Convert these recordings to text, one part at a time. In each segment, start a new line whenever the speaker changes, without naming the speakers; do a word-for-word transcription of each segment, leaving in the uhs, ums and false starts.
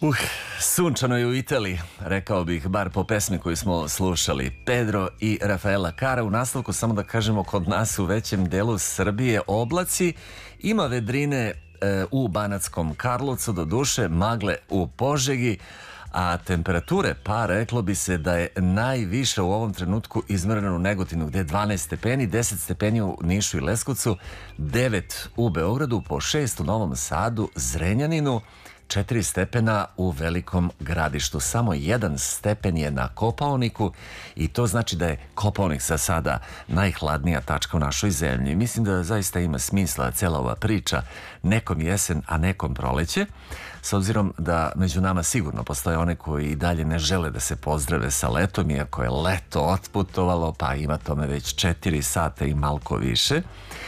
Uh, sunčano je u Italiji, rekao bih, bar po pesmi koju smo slušali. Pedro i Rafaela Cara. U nastavku samo da kažemo, kod nas u većem delu Srbije oblaci, ima vedrine e, u Banatskom Karlovcu, do duše magle u Požegi, a temperature, pa reklo bi se da je najviše u ovom trenutku izmereno u Negotinu, gde je dvanaest stepeni, deset stepeni u Nišu i Leskovcu, devet u Beogradu, po šest u Novom Sadu, Zrenjaninu, četiri stepena u Velikom Gradištu. Samo jedan stepen je na Kopaoniku i to znači da je Kopaonik za sada najhladnija tačka u našoj zemlji. Mislim da zaista ima smisla cela ova priča, nekom jesen, a nekom proleće, s obzirom da među nama sigurno postoje one koji i dalje ne žele da se pozdrave sa letom, iako je leto otputovalo, pa ima tome već četiri sata i malko više.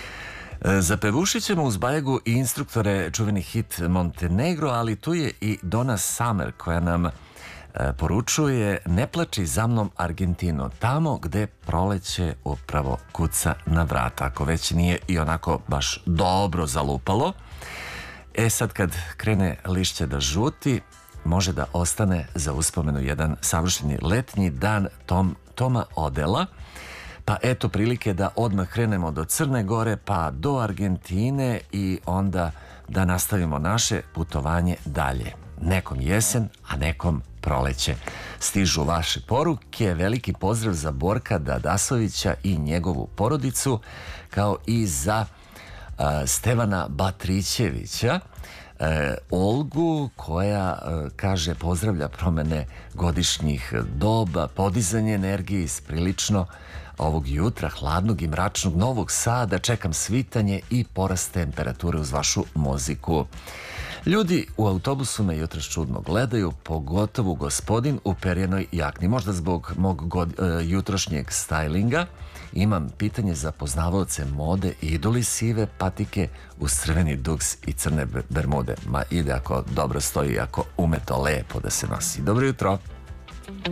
Zapevušit ćemo uz Bajegu i instruktore čuveni hit Montenegro, ali tu je i Donna Summer koja nam e, poručuje: ne plači za mnom Argentino, tamo gde proleće upravo kuca na vrata, ako već nije i onako baš dobro zalupalo. E sad kad krene lišće da žuti, može da ostane za uspomenu jedan savršeni letnji dan Tom, Toma Odela. Pa eto prilike da odmah krenemo do Crne Gore, pa do Argentine i onda da nastavimo naše putovanje dalje. Nekom jesen, a nekom proleće. Stižu vaše poruke, veliki pozdrav za Borka Dadasovića i njegovu porodicu, kao i za uh, Stevana Batrićevića, uh, Olgu koja uh, kaže pozdravlja promene godišnjih doba, podizanje energije iz prilično ovog jutra, hladnog i mračnog Novog Sada, čekam svitanje i porast temperature uz vašu muziku. Ljudi u autobusu me jutros čudno gledaju, pogotovo gospodin u perjenoj jakni. Možda zbog mog god, uh, jutrošnjeg stylinga. Imam pitanje za poznavaoce mode: idu li sive patike uz crveni duks i crne bermude? Ma ide ako dobro stoji, ako ume to lepo da se nosi. Dobro jutro.